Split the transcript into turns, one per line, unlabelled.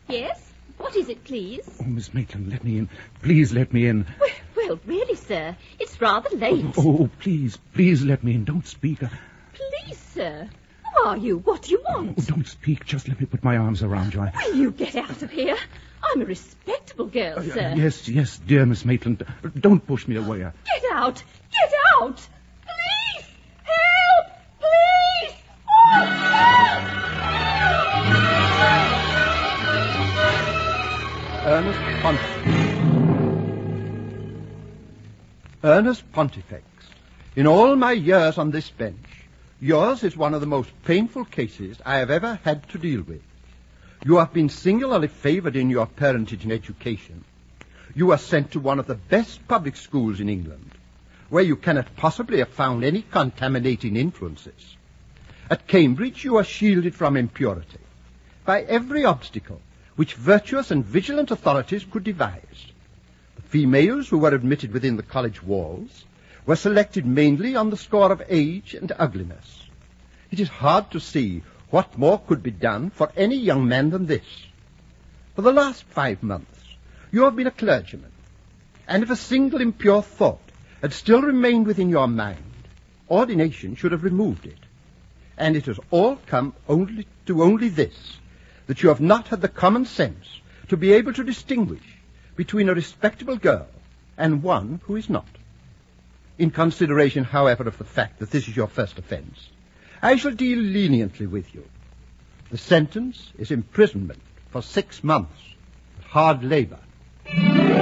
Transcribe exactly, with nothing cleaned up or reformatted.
Yes? What is it, please?
Oh, Miss Maitland, let me in. Please let me in.
Well, well really, sir, it's rather late.
Oh, oh, please, please let me in. Don't speak. Uh,
Please, sir. Who are you? What do you want?
Oh, don't speak. Just let me put my arms around you. I...
Will you get out of here? I'm a respectable girl,
Uh,
sir.
yes, yes, dear Miss Maitland. Don't push me away. Uh,
Get out! Get out! Please! Help! Please! Oh,
Ernest Pontifex. Ernest Pontifex, in all my years on this bench, yours is one of the most painful cases I have ever had to deal with. You have been singularly favored in your parentage and education. You are sent to one of the best public schools in England, where you cannot possibly have found any contaminating influences. At Cambridge, you are shielded from impurity by every obstacle which virtuous and vigilant authorities could devise. The females who were admitted within the college walls were selected mainly on the score of age and ugliness. It is hard to see what more could be done for any young man than this. For the last five months, you have been a clergyman, and if a single impure thought had still remained within your mind, ordination should have removed it. And it has all come only to only this, that you have not had the common sense to be able to distinguish between a respectable girl and one who is not. In consideration, however, of the fact that this is your first offense, I shall deal leniently with you. The sentence is imprisonment for six months, hard labor.